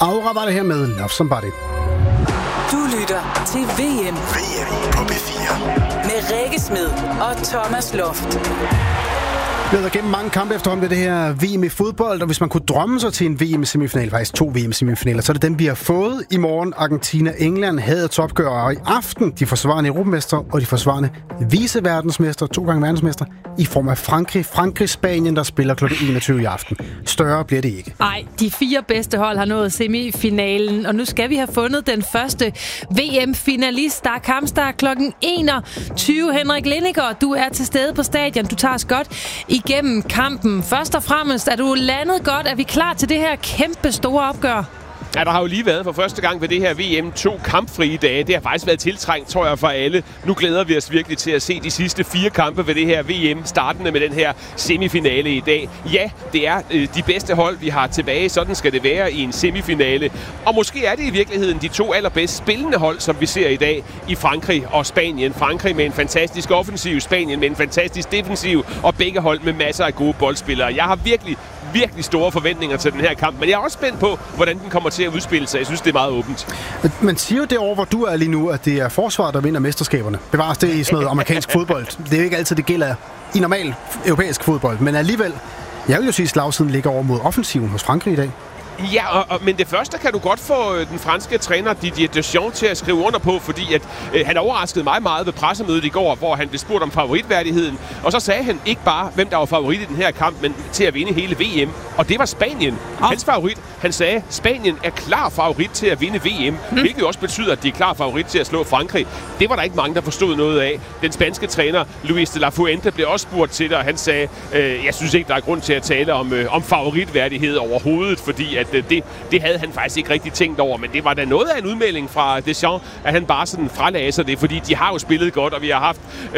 Aura var det her med Love Somebody. Du lytter til VM på P4 med Rikke Smed og Thomas Loft. Vi har været gennem mange kampe efterhånden ved det her VM i fodbold, og hvis man kunne drømme sig til en VM-semifinal, faktisk 2 VM-semifinaler, så er det dem, vi har fået i morgen. Argentina og England havde et opgør, og i aften de forsvarende europamestre og de forsvarende viceverdensmestre, 2 gange verdensmestre, i form af Frankrig-Spanien, der spiller kl. 21 i aften. Større bliver det ikke. Nej, de 4 bedste hold har nået semifinalen, og nu skal vi have fundet den første VM-finalist. Der er kampstart kl. 21. Henrik Lindegaard, du er til stede på stadion. Du tager os godt igennem kampen. Først og fremmest, er du landet godt? Er vi klar til det her kæmpe store opgør? Ja, der har jo lige været for første gang ved det her VM 2 kampfrie dage. Det har faktisk været tiltrængt, tror jeg, for alle. Nu glæder vi os virkelig til at se de sidste 4 kampe ved det her VM, startende med den her semifinale i dag. Ja, det er de bedste hold, vi har tilbage. Sådan skal det være i en semifinale. Og måske er det i virkeligheden de 2 allerbedst spillende hold, som vi ser i dag i Frankrig og Spanien. Frankrig med en fantastisk offensiv, Spanien med en fantastisk defensiv, og begge hold med masser af gode boldspillere. Jeg har virkelig store forventninger til den her kamp, men jeg er også spændt på, hvordan den kommer til at udspille sig. Jeg synes, det er meget åbent. Man siger jo derovre, hvor du er lige nu, at det er forsvaret, der vinder mesterskaberne. Bevares det i sådan noget amerikansk fodbold. Det er jo ikke altid, det gælder i normal europæisk fodbold, men alligevel, jeg vil jo sige, at slagsiden ligger over mod offensiven hos Frankrig i dag. Ja, men det første kan du godt få den franske træner Didier Deschamps til at skrive under på, fordi at han overraskede mig meget ved pressemødet i går, hvor han blev spurgt om favoritværdigheden. Og så sagde han ikke bare, hvem der var favorit i den her kamp, men til at vinde hele VM. Og det var Spanien. Hans favorit. Han sagde, Spanien er klar favorit til at vinde VM, hvilket også betyder, at de er klar favorit til at slå Frankrig. Det var der ikke mange, der forstod noget af. Den spanske træner Luis de la Fuente blev også spurgt til det, og han sagde, jeg synes ikke, der er grund til at tale om favoritværdighed overhovedet, fordi at det havde han faktisk ikke rigtig tænkt over, men det var da noget af en udmelding fra Deschamps, at han bare sådan fralagde sig det, fordi de har jo spillet godt, og vi har haft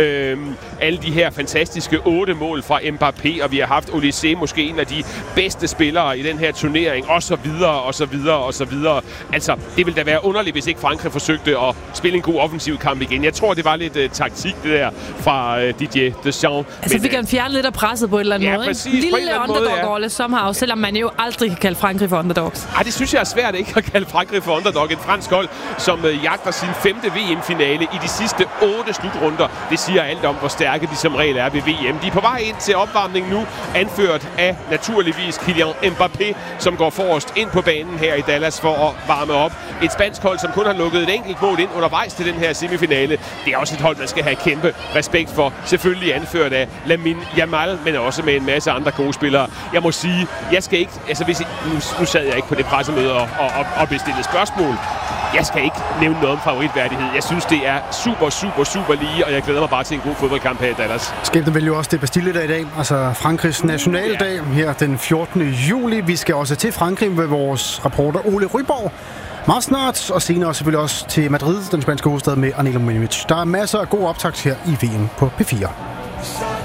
alle de her fantastiske 8 mål fra Mbappé, og vi har haft Olysée, måske en af de bedste spillere i den her turnering, og så videre, og så videre, og så videre. Altså, det ville da være underligt, hvis ikke Frankrig forsøgte at spille en god offensiv kamp igen. Jeg tror, det var lidt taktik, det der fra Didier Deschamps. Altså, fik han fjernet lidt af presset på en eller anden måde, præcis, ikke? Lille underdog-rolle somehow, selvom man jo aldrig kan kalde Frankrig for underdogs. Ej, det synes jeg er svært ikke at kalde Frankrig for underdog. Et fransk hold, som jagter sin 5. VM-finale i de sidste 8 slutrunder. Det siger alt om, hvor stærke de som regel er ved VM. De er på vej ind til opvarmning nu, anført af naturligvis Kylian Mbappé, som går forrest ind på banen her i Dallas for at varme op. Et spansk hold, som kun har lukket et enkelt mål ind undervejs til den her semifinale. Det er også et hold, man skal have kæmpe respekt for. Selvfølgelig anført af Lamine Yamal, men også med en masse andre gode spillere. Jeg må sige, jeg skal ikke... Altså, hvis nu sad jeg ikke på det pressemøde og bestille spørgsmål. Jeg skal ikke nævne noget om favoritværdighed. Jeg synes, det er super lige, og jeg glæder mig bare til en god fodboldkamp her i Dallas. Skæbnen vil jo også det Bastille-dag i dag, altså Frankrigs nationaldag her den 14. juli. Vi skal også til Frankrig med vores reporter Ole Ryborg meget snart, og senere selvfølgelig også til Madrid, den spanske hovedstad, med Anelo Munich. Der er masser af god optakt her i VM på P4.